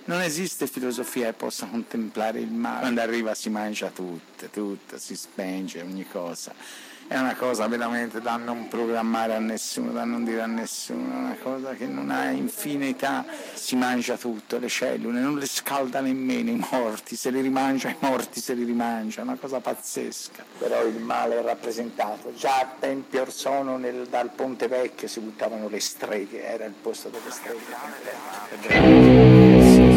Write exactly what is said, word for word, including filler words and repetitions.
Non esiste filosofia che possa contemplare il male. Quando arriva si mangia tutto, tutto, si spenge ogni cosa. È una cosa veramente da non programmare a nessuno, da non dire a nessuno, è una cosa che non ha infinità, si mangia tutto, le cellule, non le scalda nemmeno i morti, se li rimangia i morti, se li rimangia, è una cosa pazzesca. Però il male è rappresentato, già a tempi or sono nel, dal Ponte Vecchio si buttavano le streghe, era il posto delle streghe.